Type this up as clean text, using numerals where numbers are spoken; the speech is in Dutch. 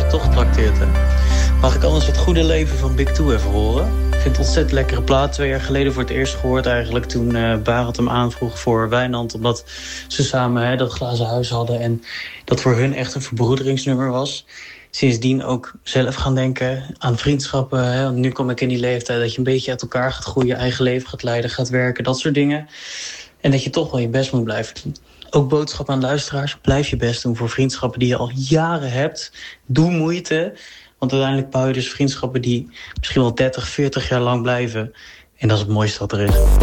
toch getrakteerd, hè? Mag ik anders het goede leven van Big Two even horen? Ik vind het ontzettend lekkere plaat. 2 jaar geleden voor het eerst gehoord eigenlijk. Toen Barend hem aanvroeg voor Wijnand. Omdat ze samen dat glazen huis hadden. En dat voor hun echt een verbroederingsnummer was. Sindsdien ook zelf gaan denken aan vriendschappen. Hè? Want nu kom ik in die leeftijd dat je een beetje uit elkaar gaat groeien. Eigen leven gaat leiden, gaat werken, dat soort dingen. En dat je toch wel je best moet blijven doen. Ook boodschap aan luisteraars. Blijf je best doen voor vriendschappen die je al jaren hebt. Doe moeite. Want uiteindelijk bouw je dus vriendschappen die misschien wel 30, 40 jaar lang blijven. En dat is het mooiste wat er is.